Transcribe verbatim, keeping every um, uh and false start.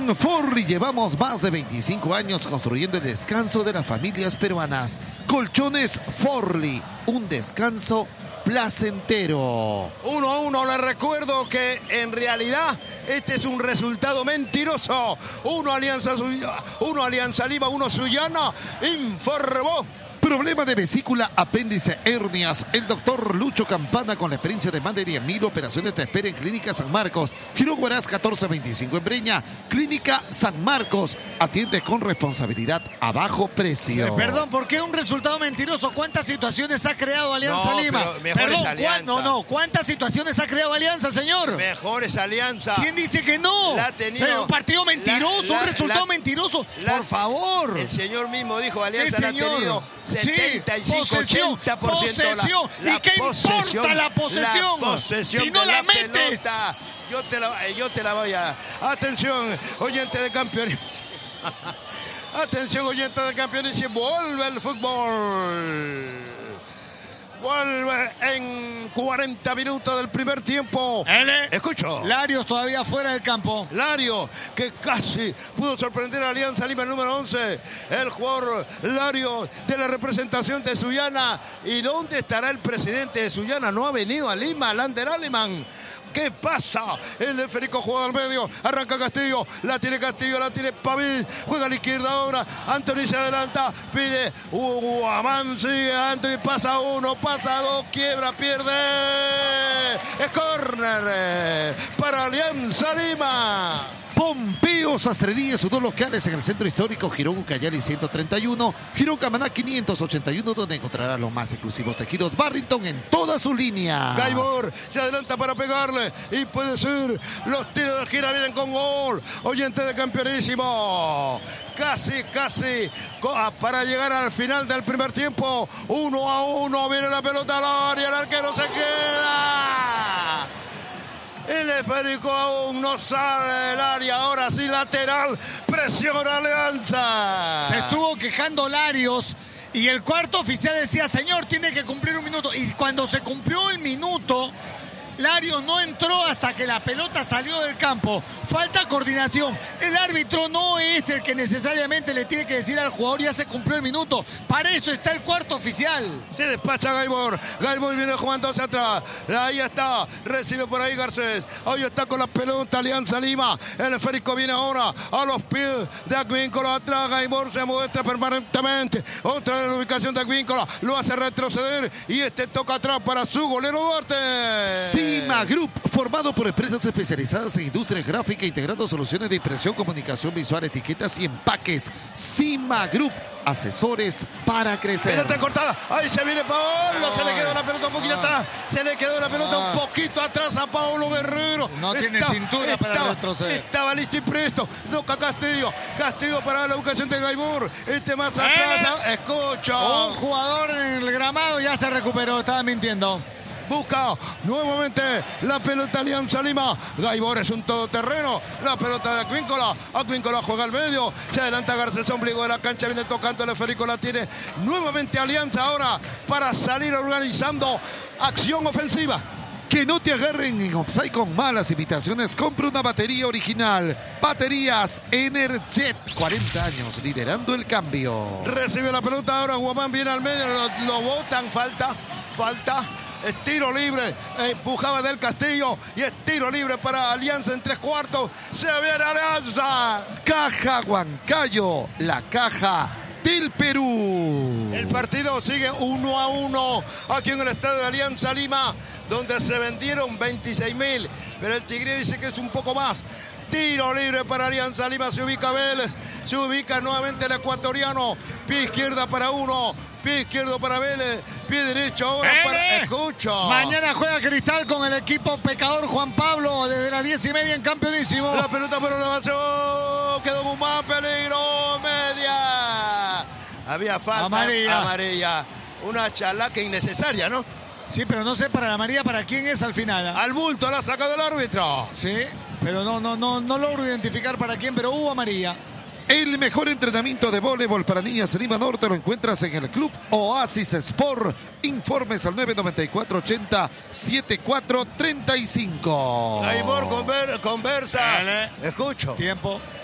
En Forli llevamos más de veinticinco años construyendo el descanso de las familias peruanas. Colchones Forli, un descanso placentero. Uno a uno, les recuerdo que en realidad este es un resultado mentiroso. Uno Alianza, uno Alianza Lima, uno Sullana, informó. Problema de vesícula, apéndice, hernias. El doctor Lucho Campana, con la experiencia de más de diez mil operaciones, te espera en Clínica San Marcos. Girón Huaraz catorce veinticinco en Breña. Clínica San Marcos. Atiende con responsabilidad a bajo precio. Eh, perdón, ¿por qué un resultado mentiroso? ¿Cuántas situaciones ha creado Alianza No, Lima? pero mejor Perdón, es Alianza. No, no. ¿Cuántas situaciones ha creado Alianza, señor? Mejor es Alianza. ¿Quién dice que no? La ha tenido, Pero un partido mentiroso, la, la, un resultado la, mentiroso. La, Por favor. El señor mismo dijo, Alianza ¿Qué, la ha señor? tenido setenta y cinco, sí, posesión, ochenta por ciento. posesión. La, la ¿Y qué importa la posesión? La posesión si no de la, la metes. Pelota. Yo te la, yo te la voy a... Atención, oyente de campeones. Atención, oyente de campeones. Y vuelve el fútbol. Vuelve en cuarenta minutos del primer tiempo. L. Escucho. Larios todavía fuera del campo. Lario, que casi pudo sorprender a Alianza Lima, el número once. El jugador Lario de la representación de Sullana. ¿Y dónde estará el presidente de Sullana? No ha venido a Lima, Lander Aleman. ¿Qué pasa? El de Federico juega al medio. Arranca Castillo. La tiene Castillo. La tiene Pavil. Juega a la izquierda ahora. Anthony se adelanta. Pide. Guamán sigue. Anthony pasa uno. Pasa dos. Quiebra. Pierde. Es córner para Alianza Lima. Pompeo Sastrería, sus dos locales en el centro histórico, Girón Ucayali ciento treinta y uno, Girón Camaná quinientos ochenta y uno, donde encontrará los más exclusivos tejidos Barrington en toda su línea. Gaibor se adelanta para pegarle y puede ser. Los tiros de gira vienen con gol. Oyente de campeonísimo. Casi, casi para llegar al final del primer tiempo. Uno a uno. Viene la pelota al área. El arquero se queda. El esférico aún no sale del área. Ahora sí, lateral. Presiona Alianza. Se estuvo quejando Larios. Y el cuarto oficial decía, señor, tiene que cumplir un minuto. Y cuando se cumplió el minuto, Larios no entró hasta que la pelota salió del campo. Falta coordinación. El árbitro no es el que necesariamente le tiene que decir al jugador, ya se cumplió el minuto. Para eso está el cuarto oficial. Se despacha Gaibor. Gaibor viene jugando hacia atrás. Ahí está. Recibe por ahí Garcés. Ahí está con la pelota Alianza Lima. El esférico viene ahora a los pies de Advíncula. Atrás Gaibor se muestra permanentemente. Otra de la ubicación de Advíncula. Lo hace retroceder. Y este toca atrás para su golero Duarte. Sí. Cima Group, formado por empresas especializadas en industria gráfica, integrando soluciones de impresión, comunicación visual, etiquetas y empaques. Cima Group, asesores para crecer. Pelota cortada, ahí se viene Paolo, se le quedó la pelota un poquito ah, atrás, se le quedó la pelota ah, un poquito atrás a Paolo Guerrero. No está, tiene cintura estaba, para retroceder. Estaba listo y presto, toca Castillo, Castillo para la educación de Gaibor, este más atrás, eh, escucha. Un jugador en el gramado ya se recuperó, estaba mintiendo. Busca nuevamente la pelota Alianza Lima. Gaibor es un todoterreno. La pelota de Advíncula. Advíncula juega al medio. Se adelanta Garcés, ombligo de la cancha. Viene tocando el esférico. La tiene nuevamente Alianza ahora para salir organizando acción ofensiva. Que no te agarren en offside con malas invitaciones. Compra una batería original. Baterías Energet. cuarenta años liderando el cambio. Recibe la pelota ahora. Guamán viene al medio. Lo, lo botan. Falta. Falta. Estiro libre, empujaba del Castillo y estiro libre para Alianza en tres cuartos. Se viene Alianza. Caja Huancayo, la caja del Perú. El partido sigue uno a uno aquí en el estadio de Alianza Lima, donde se vendieron veintiséis mil, pero el Tigre dice que es un poco más. Tiro libre para Alianza Lima, se ubica Vélez, se ubica nuevamente el ecuatoriano, pie izquierda para uno, pie izquierdo para Vélez, pie derecho ahora ¡Ele! para Escucho. Mañana juega Cristal con el equipo pecador Juan Pablo desde las diez y media en campeonísimo. La pelota por una base, oh, quedó muy mal, peligro, media. Había falta amarilla. amarilla, una chalaca innecesaria, ¿no? Sí, pero no sé para la amarilla para quién es al final. ¿eh? Al bulto la saca del árbitro. Sí, pero no, no, no, no logro identificar para quién, pero hubo amarilla. El mejor entrenamiento de voleibol para niñas en Lima Norte lo encuentras en el Club Oasis Sport. Informes al nueve nueve cuatro ochenta setenta y cuatro treinta y cinco. Gaibor conver, conversa. Dale. Escucho. Tiempo.